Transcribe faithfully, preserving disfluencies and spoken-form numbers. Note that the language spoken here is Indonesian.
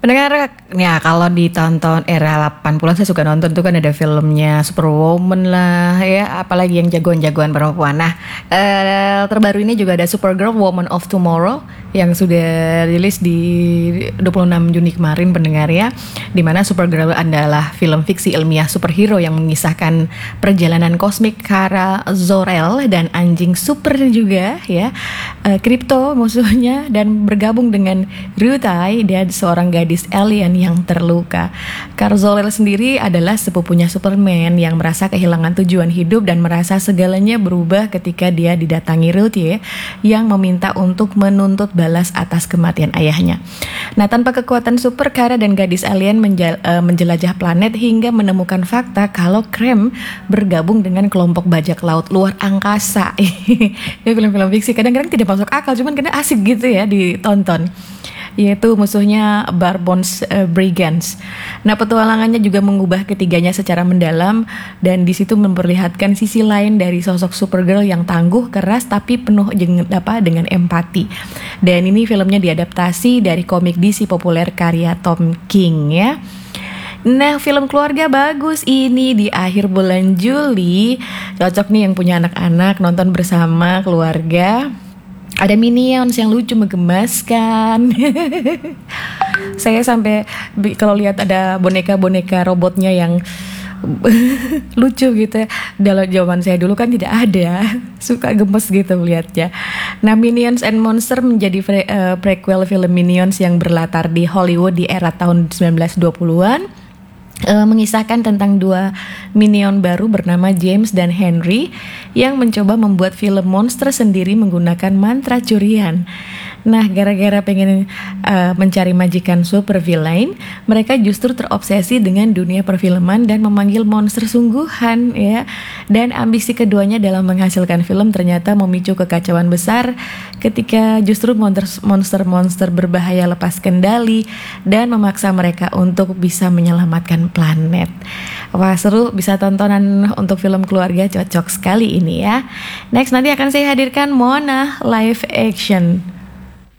Pendengar, ya kalau ditonton era delapan puluhan saya suka nonton tuh kan ada filmnya Superwoman lah ya, apalagi yang jagoan-jagoan perempuan. Nah, eh, terbaru ini juga ada Supergirl Woman of Tomorrow yang sudah rilis di dua puluh enam Juni kemarin pendengar ya, dimana Supergirl adalah film fiksi ilmiah superhero yang mengisahkan perjalanan kosmik Kara Zor-El dan anjing super juga ya, eh, Krypto musuhnya, dan bergabung dengan Rutai dan seorang gadis alien yang terluka. Kara Zor-El sendiri adalah sepupunya Superman yang merasa kehilangan tujuan hidup dan merasa segalanya berubah ketika dia didatangi Ruth ya, yang meminta untuk menuntut balas atas kematian ayahnya. Nah, tanpa kekuatan super, Kara dan gadis alien menjel, uh, menjelajah planet hingga menemukan fakta kalau Krem bergabung dengan kelompok bajak laut luar angkasa. Ini film-film fiksi kadang-kadang tidak masuk akal, cuman karena asik gitu ya ditonton, yaitu musuhnya Barbons uh, Brigands. Nah, petualangannya juga mengubah ketiganya secara mendalam, dan di situ memperlihatkan sisi lain dari sosok Supergirl yang tangguh, keras, tapi penuh jeng, apa, dengan empati. Dan ini filmnya diadaptasi dari komik D C populer karya Tom King ya. Nah, film keluarga bagus ini di akhir bulan Juli. Cocok nih yang punya anak-anak nonton bersama keluarga. Ada Minions yang lucu menggemaskan. Saya sampai kalau lihat ada boneka-boneka robotnya yang lucu gitu ya. Dalam zaman saya dulu kan tidak ada. Suka gemes gitu melihatnya. Nah, Minions and Monster menjadi pre- uh, prequel film Minions yang berlatar di Hollywood di era tahun sembilan belas dua puluhan. Uh, mengisahkan tentang dua minion baru bernama James dan Henry yang mencoba membuat film monster sendiri menggunakan mantra curian. Nah, gara-gara pengen uh, mencari majikan super villain, mereka justru terobsesi dengan dunia perfilman dan memanggil monster sungguhan ya. Dan ambisi keduanya dalam menghasilkan film ternyata memicu kekacauan besar ketika justru monster-monster berbahaya lepas kendali dan memaksa mereka untuk bisa menyelamatkan planet. Wah, seru, bisa tontonan untuk film keluarga, cocok sekali ini ya. Next, nanti akan saya hadirkan Moana live action.